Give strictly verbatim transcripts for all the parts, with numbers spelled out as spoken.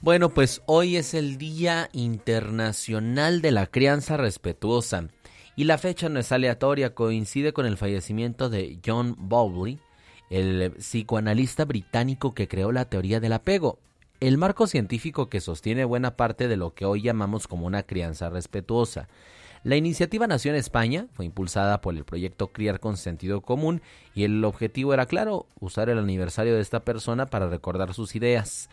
Bueno, pues hoy es el Día Internacional de la Crianza Respetuosa y la fecha no es aleatoria, coincide con el fallecimiento de John Bowlby, el psicoanalista británico que creó la teoría del apego, el marco científico que sostiene buena parte de lo que hoy llamamos como una crianza respetuosa. La iniciativa nació en España, fue impulsada por el proyecto Criar con Sentido Común y el objetivo era claro, usar el aniversario de esta persona para recordar sus ideas.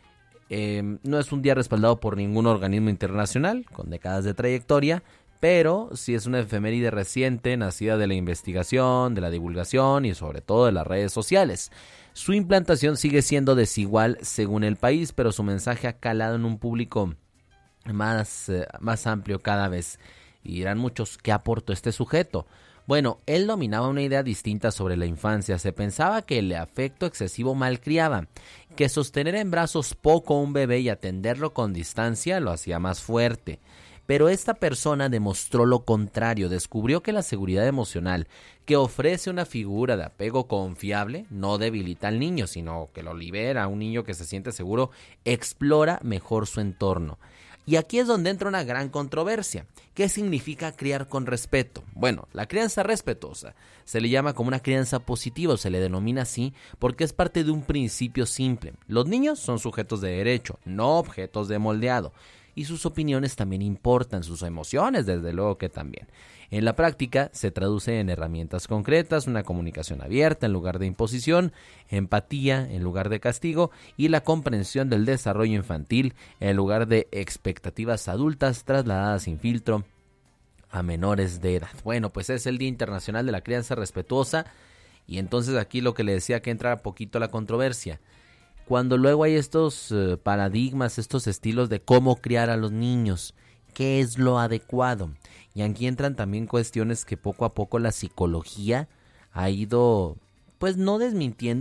Eh, no es un día respaldado por ningún organismo internacional, con décadas de trayectoria, pero sí es una efeméride reciente, nacida de la investigación, de la divulgación y sobre todo de las redes sociales. Su implantación sigue siendo desigual según el país, pero su mensaje ha calado en un público más, eh, más amplio cada vez. Y dirán muchos, ¿qué aportó este sujeto? Bueno, él dominaba una idea distinta sobre la infancia. Se pensaba que el afecto excesivo malcriaba, que sostener en brazos poco a un bebé y atenderlo con distancia lo hacía más fuerte. Pero esta persona demostró lo contrario, descubrió que la seguridad emocional que ofrece una figura de apego confiable no debilita al niño, sino que lo libera. Un niño que se siente seguro explora mejor su entorno. Y aquí es donde entra una gran controversia. ¿Qué significa criar con respeto? Bueno, la crianza respetuosa se le llama como una crianza positiva o se le denomina así porque es parte de un principio simple. Los niños son sujetos de derecho, no objetos de moldeado. Y sus opiniones también importan, sus emociones desde luego que también. En la práctica se traduce en herramientas concretas, una comunicación abierta en lugar de imposición, empatía en lugar de castigo y la comprensión del desarrollo infantil en lugar de expectativas adultas trasladadas sin filtro a menores de edad. Bueno, pues es el Día Internacional de la Crianza Respetuosa y entonces aquí lo que le decía que entra poquito la controversia. Cuando luego hay estos uh, paradigmas, estos estilos de cómo criar a los niños, qué es lo adecuado. Y aquí entran también cuestiones que poco a poco la psicología ha ido, pues no desmintiendo,